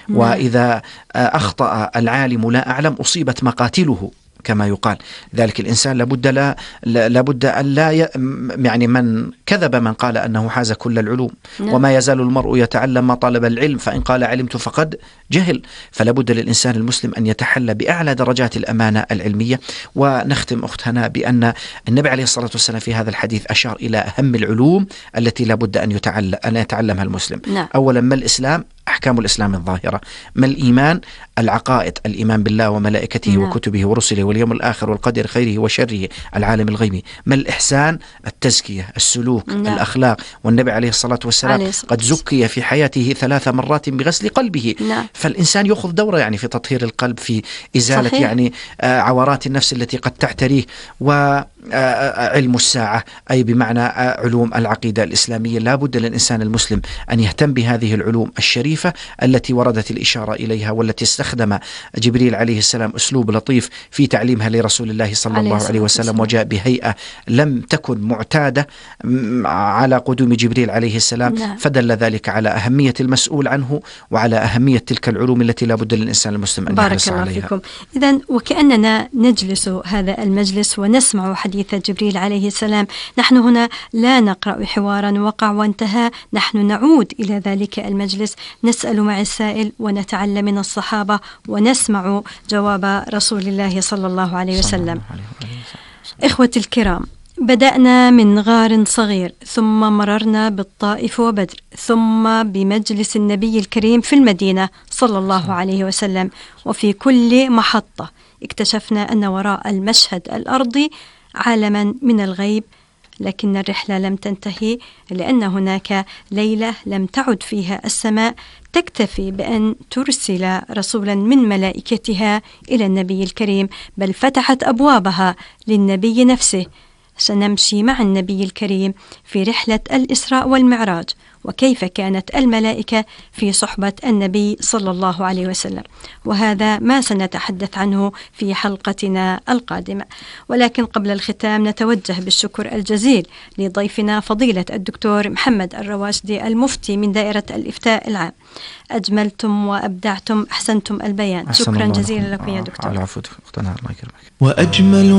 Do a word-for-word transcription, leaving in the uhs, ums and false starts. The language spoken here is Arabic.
وإذا أخطأ العالم لا أعلم أصيبت مقاتله كما يقال. ذلك الإنسان لابد لا لابد أن لا ي... يعني من كذب من قال أنه حاز كل العلوم. نعم. وما يزال المرء يتعلم ما طلب العلم، فإن قال علمت فقد جهل. فلابد للإنسان المسلم أن يتحلى بأعلى درجات الأمانة العلمية. ونختم أختنا بأن النبي عليه الصلاة والسلام في هذا الحديث أشار إلى أهم العلوم التي لابد أن يتعلم أن يتعلمها المسلم. نعم. أولا ما الإسلام؟ أحكام الإسلام الظاهرة. ما الإيمان؟ العقائد، الإيمان بالله وملائكته نعم. وكتبه ورسله واليوم الآخر والقدر خيره وشره، العالم الغيبي. ما الإحسان؟ التزكية، السلوك نعم. الأخلاق. والنبي عليه الصلاة والسلام قد زكي في حياته ثلاث مرات بغسل قلبه. نعم. فالإنسان يأخذ دورة يعني في تطهير القلب، في إزالة صحيح. يعني عورات النفس التي قد تعتريه. وعلم الساعة أي بمعنى علوم العقيدة الإسلامية. لا بد للإنسان المسلم أن يهتم بهذه العلوم الشريفة التي وردت الإشارة إليها، والتي استخدم جبريل عليه السلام أسلوب لطيف في تعليمها لرسول الله صلى الله عليه وسلم، وجاء بهيئة لم تكن معتادة على قدوم جبريل عليه السلام. نعم. فدل ذلك على أهمية المسؤول عنه وعلى أهمية تلك العلوم التي لا بد للإنسان المسلم أن يحرص عليها. بارك الله فيكم. إذن وكأننا نجلس هذا المجلس ونسمع حديث جبريل عليه السلام. نحن هنا لا نقرأ حوارا وقع وانتهى، نحن نعود إلى ذلك المجلس، نسأل مع السائل ونتعلم من الصحابة ونسمع جواب رسول الله صلى الله عليه وسلم. إخوتي الكرام، بدأنا من غار صغير، ثم مررنا بالطائف وبدر، ثم بمجلس النبي الكريم في المدينة صلى الله عليه وسلم. وفي كل محطة اكتشفنا أن وراء المشهد الأرضي عالما من الغيب، لكن الرحلة لم تنتهي، لأن هناك ليلة لم تعد فيها السماء تكتفي بأن ترسل رسولا من ملائكتها إلى النبي الكريم، بل فتحت أبوابها للنبي نفسه. سنمشي مع النبي الكريم في رحلة الإسراء والمعراج، وكيف كانت الملائكة في صحبة النبي صلى الله عليه وسلم، وهذا ما سنتحدث عنه في حلقتنا القادمة. ولكن قبل الختام نتوجه بالشكر الجزيل لضيفنا فضيلة الدكتور محمد الرواشدي المفتي من دائرة الإفتاء العام. أجملتم وأبدعتم، أحسنتم البيان. شكرا جزيلا لكم يا دكتور. العفو أختنا، الله يكرمك. وأجمل